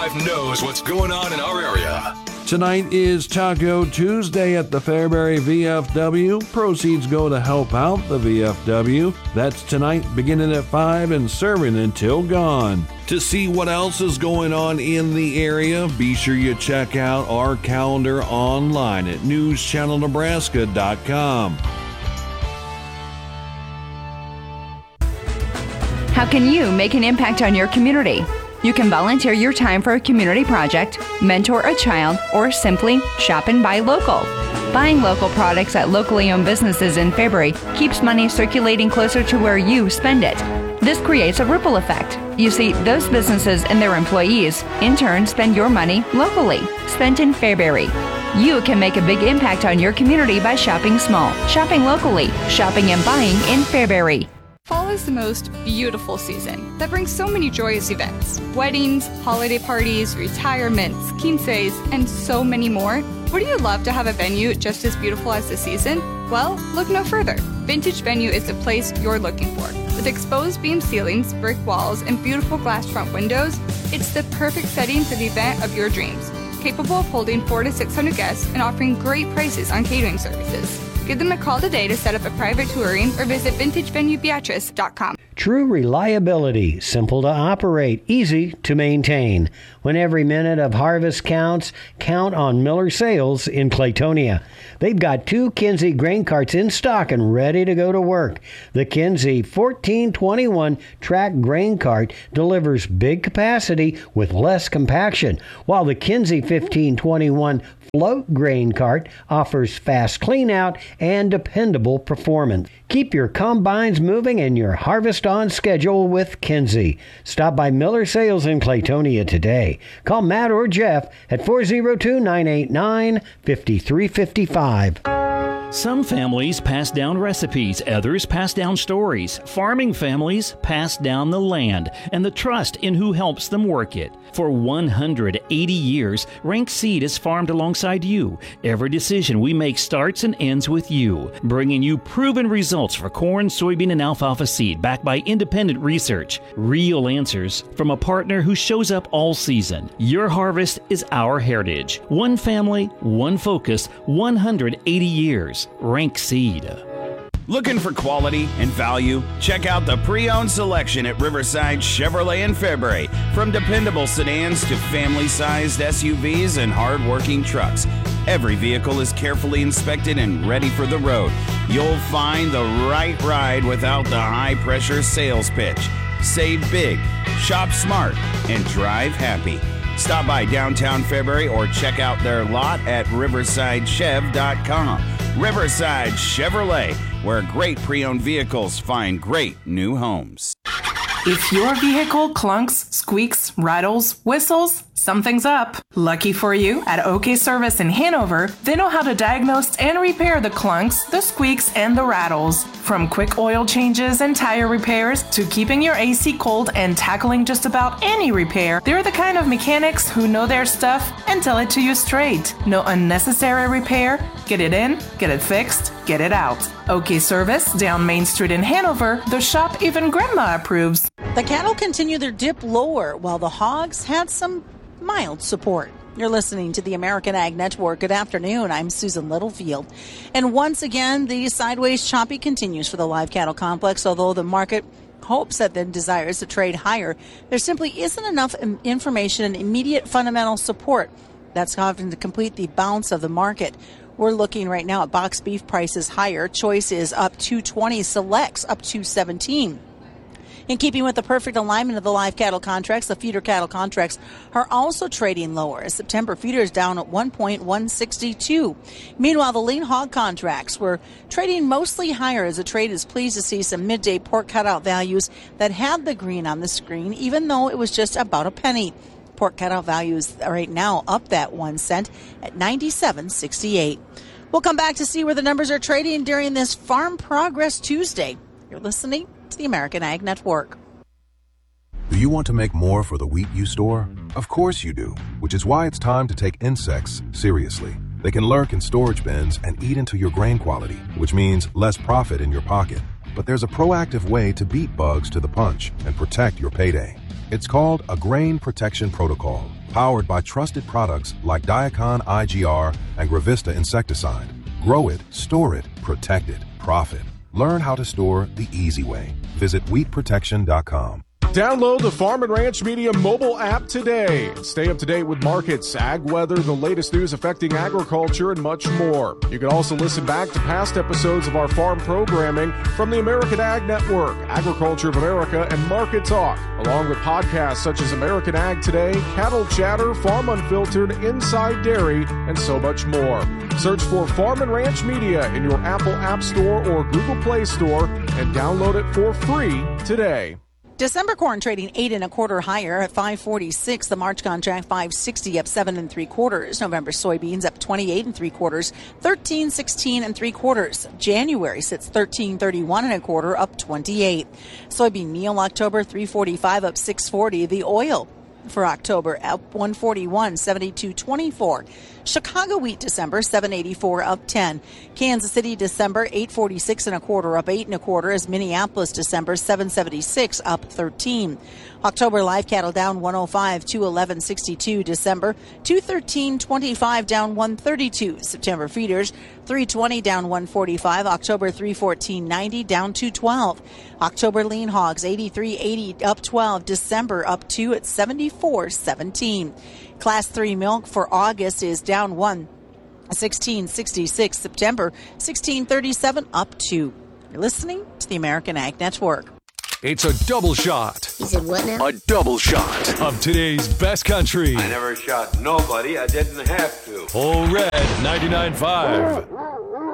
95 knows what's going on in our area. Tonight is Taco Tuesday at the Fairbury VFW. Proceeds go to help out the VFW. That's tonight beginning at 5 and serving until gone. To see what else is going on in the area, be sure you check out our calendar online at newschannelnebraska.com. How can you make an impact on your community? You can volunteer your time for a community project, mentor a child, or simply shop and buy local. Buying local products at locally owned businesses in Fairbury keeps money circulating closer to where you spend it. This creates a ripple effect. You see, those businesses and their employees, in turn, spend your money locally, spent in Fairbury. You can make a big impact on your community by shopping small, shopping locally, shopping and buying in Fairbury. Fall is the most beautiful season that brings so many joyous events. Weddings, holiday parties, retirements, quinceañeras, and so many more. Would you love to have a venue just as beautiful as the season? Well, look no further. Vintage Venue is the place you're looking for. With exposed beam ceilings, brick walls, and beautiful glass front windows, it's the perfect setting for the event of your dreams. Capable of holding 400 to 600 guests and offering great prices on catering services. Give them a call today to set up a private touring or visit vintagevenuebeatrice.com. True reliability, simple to operate, easy to maintain. When every minute of harvest counts, count on Miller Sales in Claytonia. They've got 2 Kinsey grain carts in stock and ready to go to work. The Kinsey 1421 track grain cart delivers big capacity with less compaction, while the Kinsey 1521 float grain cart offers fast clean-out and dependable performance. Keep your combines moving and your harvest on schedule with Kinsey. Stop by Miller Sales in Claytonia today. Call Matt or Jeff at 402-989-5355. Some families pass down recipes, others pass down stories. Farming families pass down the land and the trust in who helps them work it. For 180 years, Rank Seed has farmed alongside you. Every decision we make starts and ends with you, bringing you proven results for corn, soybean, and alfalfa seed backed by independent research. Real answers from a partner who shows up all season. Your harvest is our heritage. One family, one focus, 180 years. Rank Seed. Looking for quality and value? Check out the pre-owned selection at Riverside Chevrolet in Fairbury. From dependable sedans to family-sized SUVs and hard-working trucks, every vehicle is carefully inspected and ready for the road. You'll find the right ride without the high-pressure sales pitch. Save big, shop smart, and drive happy. Stop by downtown Fairbury or check out their lot at riversidechev.com. Riverside Chevrolet, where great pre-owned vehicles find great new homes. If your vehicle clunks, squeaks, rattles, whistles, something's up. Lucky for you, at OK Service in Hanover, they know how to diagnose and repair the clunks, the squeaks, and the rattles. From quick oil changes and tire repairs to keeping your AC cold and tackling just about any repair, they're the kind of mechanics who know their stuff and tell it to you straight. No unnecessary repair. Get it in, get it fixed, get it out. OK Service, down Main Street in Hanover, the shop even Grandma approves. The cattle continue their dip lower while the hogs had some mild support. You're listening to the American Ag Network. Good afternoon. I'm Susan Littlefield. And once again, the sideways choppy continues for the live cattle complex. Although the market hopes that then desires to trade higher, there simply isn't enough information and immediate fundamental support that's having to complete the bounce of the market. We're looking right now at box beef prices higher. Choice is up 220, selects up 217. In keeping with the perfect alignment of the live cattle contracts, the feeder cattle contracts are also trading lower. September feeder is down at 1.162. Meanwhile, the lean hog contracts were trading mostly higher as the trade is pleased to see some midday pork cutout values that had the green on the screen, even though it was just about a penny. Pork cutout values right now up that 1 cent at 97.68. We'll come back to see where the numbers are trading during this Farm Progress Tuesday. You're listening to the American Ag Network. Do you want to make more for the wheat you store? Of course you do, which is why it's time to take insects seriously. They can lurk in storage bins and eat into your grain quality, which means less profit in your pocket. But there's a proactive way to beat bugs to the punch and protect your payday. It's called a Grain Protection Protocol, powered by trusted products like Diacon IGR and Gravista insecticide. Grow it, store it, protect it, profit. Learn how to store the easy way. Visit wheatprotection.com. Download the Farm and Ranch Media mobile app today. Stay up to date with markets, ag weather, the latest news affecting agriculture, and much more. You can also listen back to past episodes of our farm programming from the American Ag Network, Agriculture of America, and Market Talk, along with podcasts such as American Ag Today, Cattle Chatter, Farm Unfiltered, Inside Dairy, and so much more. Search for Farm and Ranch Media in your Apple App Store or Google Play Store and download it for free today. December corn trading 8 1/4 higher at $5.46. The March contract $5.60 up 7 3/4. November soybeans up 28 3/4, 13.16 3/4. January sits 13.31 1/4 up 28. Soybean meal October $3.45 up 6.40. The oil for October up 141, 72.24. Chicago wheat December 784 up 10. Kansas City December 846 1/4 up 8 1/4 as Minneapolis December 776 up 13. October live cattle down 105, 211.62. December 213.25 down 132. September feeders 320 down 145. October 314.90 down 212. October lean hogs 83.80 up 12. December up 2 at 74.17. Class 3 milk for August is down 1, 16.66. September 16.37 up 2. You're listening to the American Ag Network. It's a double shot. He said what now? A double shot of today's best country. I never shot nobody. I didn't have to. All Red 99.5.